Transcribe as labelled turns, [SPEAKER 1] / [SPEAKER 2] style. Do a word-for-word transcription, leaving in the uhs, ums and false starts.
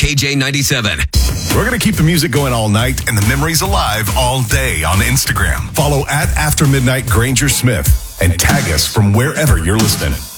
[SPEAKER 1] K J ninety-seven.
[SPEAKER 2] We're going to keep the music going all night and the memories alive all day on Instagram. Follow at After Midnight Granger Smith and tag us from wherever you're listening.